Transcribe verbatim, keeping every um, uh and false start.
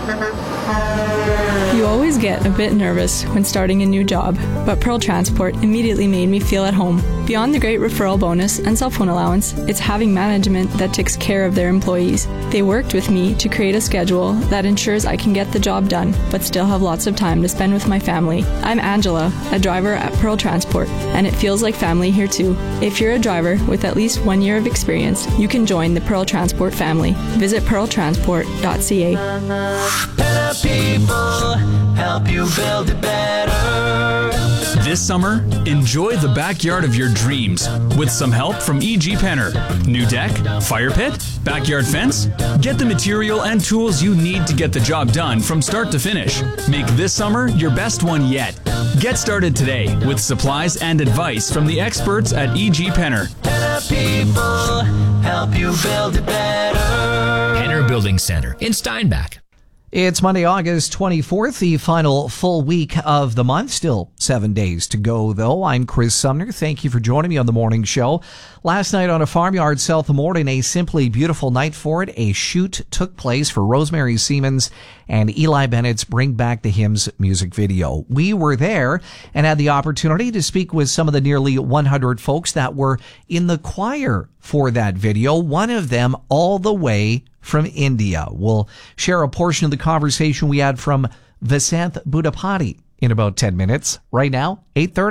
You always get a bit nervous when starting a new job, but Pearl Transport immediately made me feel at home. Beyond the great referral bonus and cell phone allowance, it's having management that takes care of their employees. They worked with me to create a schedule that ensures I can get the job done, but still have lots of time to spend with my family. I'm Angela, a driver at Pearl Transport, and it feels like family here too. If you're a driver with at least one year of experience, you can join the Pearl Transport family. Visit pearl transport dot c a. Better people help you build it better. This summer, enjoy the backyard of your dreams with some help from E G Penner. New deck, fire pit, backyard fence? Get the material and tools you need to get the job done from start to finish. Make this summer your best one yet. Get started today with supplies and advice from the experts at E G Penner. Better people help you build it better. Penner Building Center in Steinbach. It's Monday, August twenty-fourth, the final full week of the month. Still seven days to go, though. I'm Chris Sumner. Thank you for joining me on the morning show. Last night on a farmyard south of Morden, a simply beautiful night for it. A shoot took place for Rosemary Siemens and Eli Bennett's Bring Back the Hymns music video. We were there and had the opportunity to speak with some of the nearly one hundred folks that were in the choir for that video, one of them all the way from India. We'll share a portion of the conversation we had from Vasanth Budapati in about ten minutes. Right now, eight thirty.